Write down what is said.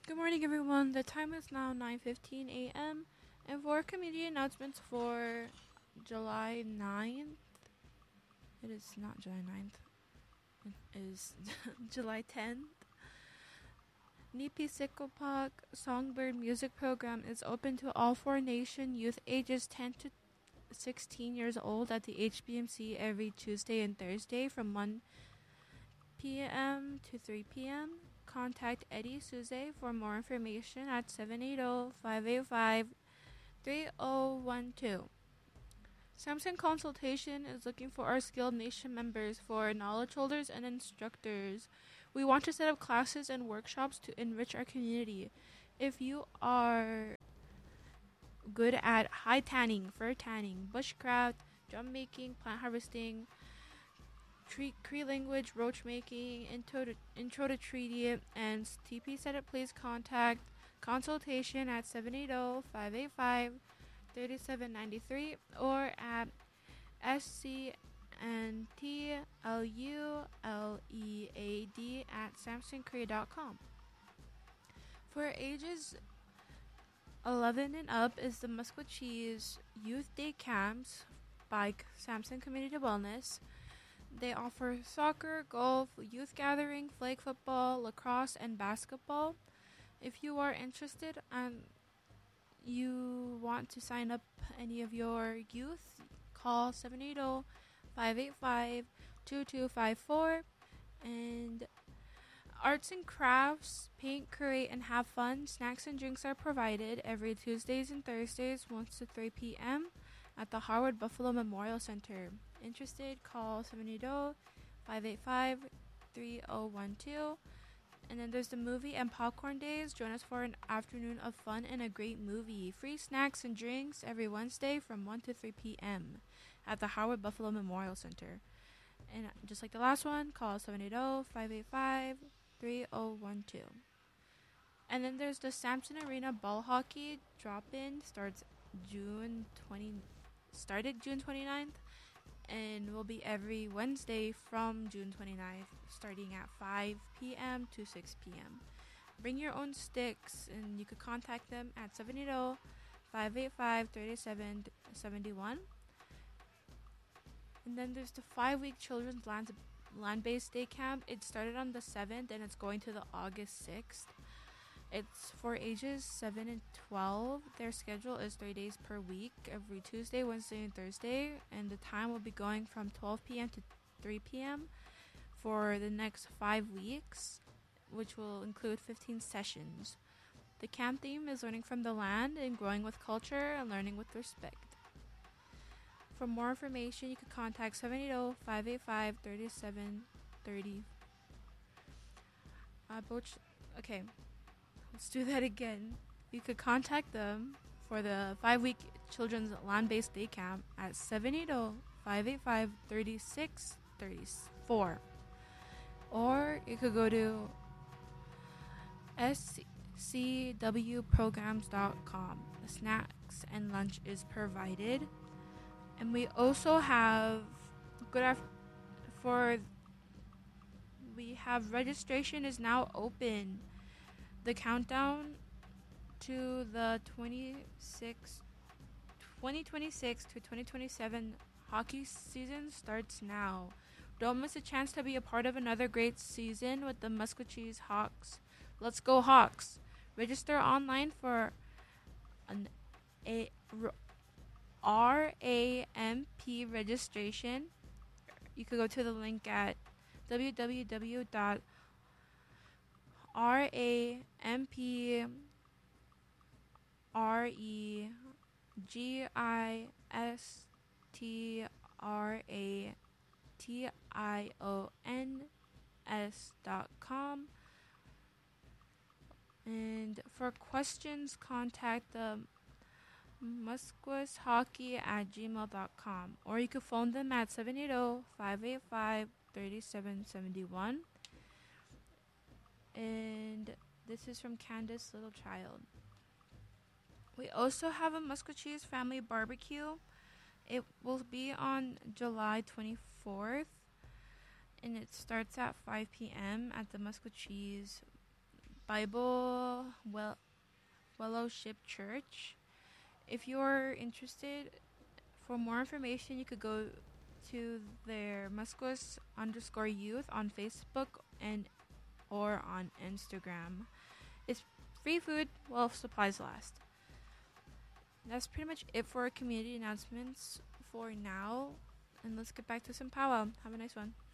Good morning, everyone. The time is now 9:15 a.m. And for community announcements for July 9th, it is not July 9th, it is July 10th. Nipi Sikopok Songbird Music Program is open to all 4 Nation youth ages 10 to 16 years old at the HBMC every Tuesday and Thursday from 1 p.m. to 3 p.m. Contact Eddie Souze for more information at 780-585-3012. Samson Consultation is looking for our skilled Nation members for knowledge holders and instructors. We want to set up classes and workshops to enrich our community. If you are good at high tanning, fur tanning, bushcraft, drum making, plant harvesting, Cree language, roach making, intro to treaty, and TP setup, please contact consultation at 780-585-3793 or at scntlulead@samsoncree.com. For ages 11 and up is the Musquecheese Youth Day Camps by Samson Community Wellness. They offer soccer, golf, youth gathering, flag football, lacrosse, and basketball. If you are interested and you want to sign up any of your youth, call 780-585-2254. And arts and crafts, paint, create, and have fun. Snacks and drinks are provided every Tuesdays and Thursdays, 1 to 3 p.m. at the Harwood Buffalo Memorial Center. Interested, call 780-585-3012. And then there's the movie and popcorn days. Join us for an afternoon of fun and a great movie. Free snacks and drinks every Wednesday from 1 to 3 p.m. at the Harwood Buffalo Memorial Center. And just like the last one, call 780-585-3012. And then there's the Samson Arena Ball Hockey Drop-In. Started June 29th. And will be every Wednesday from June 29th, starting at 5 p.m. to 6 p.m. Bring your own sticks, and you could contact them at 780-585-3771. And then there's the 5-week Children's Land-Based Day Camp. It started on the 7th, and it's going to the August 6th. It's for ages 7 and 12. Their schedule is 3 days per week, every Tuesday, Wednesday, and Thursday. And the time will be going from 12 p.m. to 3 p.m. for the next 5 weeks, which will include 15 sessions. The camp theme is learning from the land and growing with culture and learning with respect. For more information, you can contact 780-585-3730. Okay. Let's do that again. You could contact them for the 5-week Children's Land-Based Day Camp at 780-585-3634. Or you could go to scwprograms.com. The snacks and lunch is provided. And we also have registration is now open. The countdown to the 2026 to 2027 hockey season starts now. Don't miss a chance to be a part of another great season with the Musquecheese Hawks. Let's go Hawks! Register online for an RAMP registration. You could go to the link at www.RAMPREGISTIONS.com. And for questions, contact the musqueshockey@gmail.com, or you could phone them at 780-585-3771. And this is from Candace Little Child. We also have a Musquecheese family barbecue. It will be on July 24th, and it starts at 5 p.m. at the Musquecheese Bible Fellowship Church. If you're interested, for more information, you could go to their Musquis_youth on Facebook and or on Instagram. It's free food while supplies last. That's pretty much it for community announcements for now. And let's get back to some powwow. Have a nice one.